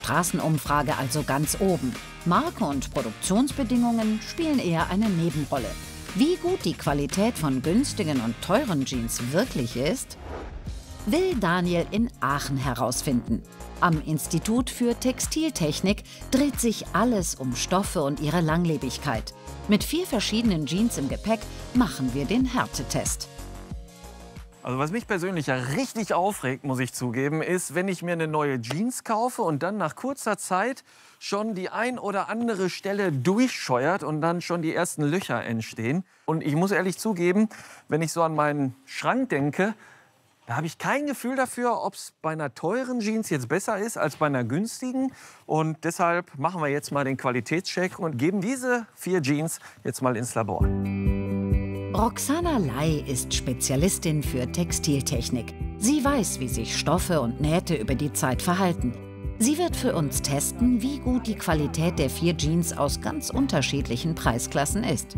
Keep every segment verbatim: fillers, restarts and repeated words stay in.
Straßenumfrage also ganz oben. Marke und Produktionsbedingungen spielen eher eine Nebenrolle. Wie gut die Qualität von günstigen und teuren Jeans wirklich ist, will Daniel in Aachen herausfinden. Am Institut für Textiltechnik dreht sich alles um Stoffe und ihre Langlebigkeit. Mit vier verschiedenen Jeans im Gepäck machen wir den Härtetest. Also was mich persönlich ja richtig aufregt, muss ich zugeben, ist, wenn ich mir eine neue Jeans kaufe und dann nach kurzer Zeit schon die ein oder andere Stelle durchscheuert und dann schon die ersten Löcher entstehen. Und ich muss ehrlich zugeben, wenn ich so an meinen Schrank denke, da habe ich kein Gefühl dafür, ob es bei einer teuren Jeans jetzt besser ist als bei einer günstigen. Und deshalb machen wir jetzt mal den Qualitätscheck und geben diese vier Jeans jetzt mal ins Labor. Roxana Lai ist Spezialistin für Textiltechnik. Sie weiß, wie sich Stoffe und Nähte über die Zeit verhalten. Sie wird für uns testen, wie gut die Qualität der vier Jeans aus ganz unterschiedlichen Preisklassen ist.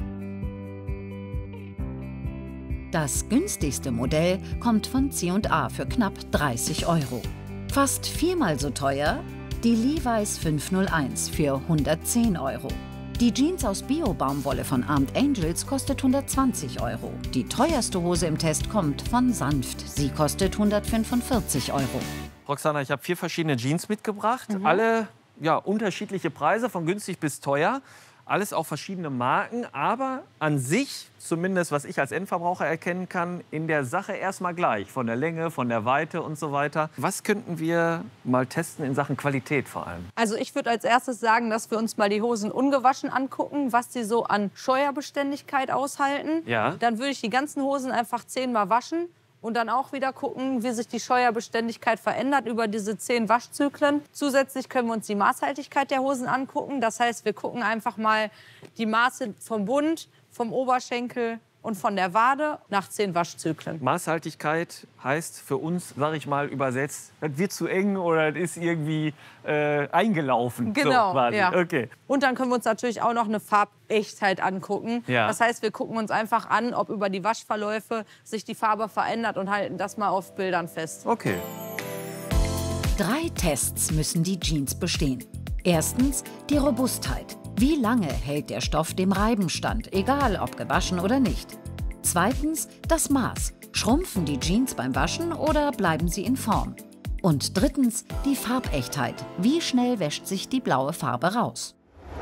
Das günstigste Modell kommt von C und A für knapp dreißig Euro. Fast viermal so teuer die Levi's fünf null eins für hundertzehn Euro. Die Jeans aus Bio-Baumwolle von Armed Angels kostet hundertzwanzig Euro. Die teuerste Hose im Test kommt von Sanft. Sie kostet hundertfünfundvierzig Euro. Roxana, ich habe vier verschiedene Jeans mitgebracht. Mhm. Alle ja, unterschiedliche Preise, von günstig bis teuer. Alles auch verschiedene Marken, aber an sich, zumindest was ich als Endverbraucher erkennen kann, in der Sache erstmal gleich. Von der Länge, von der Weite und so weiter. Was könnten wir mal testen in Sachen Qualität vor allem? Also ich würde als erstes sagen, dass wir uns mal die Hosen ungewaschen angucken, was sie so an Scheuerbeständigkeit aushalten. Ja. Dann würde ich die ganzen Hosen einfach zehnmal waschen. Und dann auch wieder gucken, wie sich die Scheuerbeständigkeit verändert über diese zehn Waschzyklen. Zusätzlich können wir uns die Maßhaltigkeit der Hosen angucken. Das heißt, wir gucken einfach mal die Maße vom Bund, vom Oberschenkel und von der Wade nach zehn Waschzyklen. Maßhaltigkeit heißt für uns, sage ich mal übersetzt, das wird zu eng oder das ist irgendwie äh, eingelaufen. Genau, so quasi. ja. Okay. Und dann können wir uns natürlich auch noch eine Farbechtheit angucken. Ja. Das heißt, wir gucken uns einfach an, ob über die Waschverläufe sich die Farbe verändert und halten das mal auf Bildern fest. Okay. Drei Tests müssen die Jeans bestehen. Erstens die Robustheit. Wie lange hält der Stoff dem Reiben stand, egal ob gewaschen oder nicht? Zweitens das Maß. Schrumpfen die Jeans beim Waschen oder bleiben sie in Form? Und drittens die Farbechtheit. Wie schnell wäscht sich die blaue Farbe raus?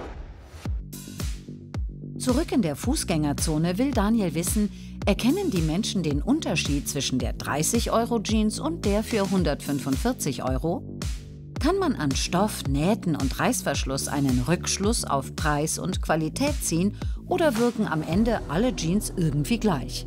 Zurück in der Fußgängerzone will Daniel wissen, erkennen die Menschen den Unterschied zwischen der dreißig Euro Jeans und der für hundertfünfundvierzig Euro? Kann man an Stoff, Nähten und Reißverschluss einen Rückschluss auf Preis und Qualität ziehen oder wirken am Ende alle Jeans irgendwie gleich?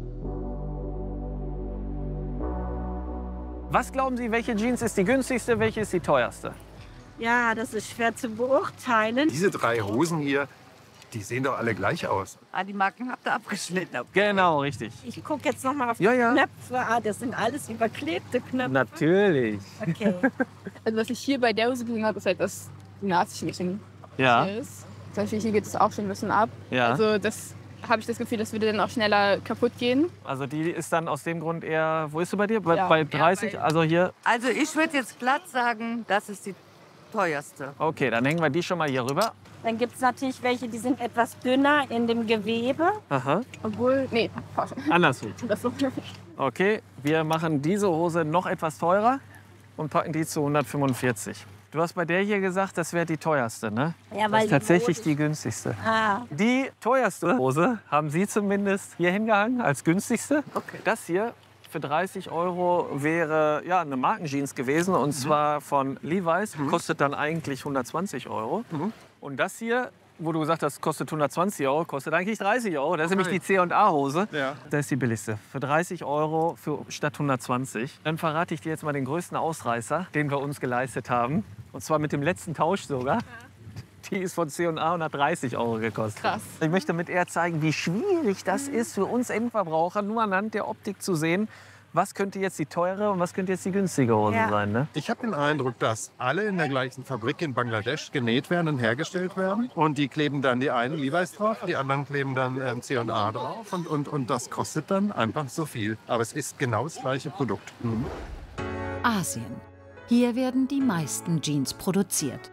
Was glauben Sie, welche Jeans ist die günstigste, welche ist die teuerste? Ja, das ist schwer zu beurteilen. Diese drei Hosen hier, die sehen doch alle gleich aus. Ah, die Marken habt ihr abgeschnitten. Genau, richtig. Ich gucke jetzt noch mal auf Ja, die ja. Knöpfe. Ah, das sind alles überklebte Knöpfe. Natürlich. Okay. Also was ich hier bei der Hose gesehen habe, ist halt, dass die Naht ein bisschen Ja. hier ist. Zum Beispiel hier geht es auch schon ein bisschen ab. Ja. Also das habe ich das Gefühl, das würde dann auch schneller kaputt gehen. Also die ist dann aus dem Grund eher, wo ist du bei dir? Bei, Ja. bei dreißig? Ja, bei- Also hier, Also ich würde jetzt glatt sagen, das ist die teuerste. okay, dann hängen wir die schon mal hier rüber. Dann gibt es natürlich welche, die sind etwas dünner in dem Gewebe. Aha, Obwohl, nee, falsch. andersrum. Das so. Okay, wir machen diese Hose noch etwas teurer und packen die zu hundertfünfundvierzig. Du hast bei der hier gesagt, das wäre die teuerste, ne? Ja, Das weil ist die tatsächlich modisch- die günstigste. Ah, Die teuerste Hose haben Sie zumindest hier hingehangen als günstigste. Okay. Das hier für dreißig Euro wäre ja, eine Markenjeans gewesen und zwar von Levi's. Kostet dann eigentlich hundertzwanzig Euro. Und das hier, wo du gesagt hast, kostet hundertzwanzig Euro, kostet eigentlich dreißig Euro. Das ist nämlich die C und A-Hose. Ja. Das ist die billigste. Für dreißig Euro für, statt hundertzwanzig. Dann verrate ich dir jetzt mal den größten Ausreißer, den wir uns geleistet haben. Und zwar mit dem letzten Tausch sogar. Die ist von C und A und hat dreißig Euro gekostet. Krass. Ich möchte mit eher zeigen, wie schwierig das ist für uns Endverbraucher, nur anhand der Optik zu sehen, was könnte jetzt die teure und was könnte jetzt die günstige Hose Ja. sein. Ne? Ich habe den Eindruck, dass alle in der gleichen Fabrik in Bangladesch genäht werden und hergestellt werden. Und die kleben dann die einen Levi's drauf, die anderen kleben dann ähm, C und A drauf. Und, und, und das kostet dann einfach so viel. Aber es ist genau das gleiche Produkt. Mhm. Asien. Hier werden die meisten Jeans produziert.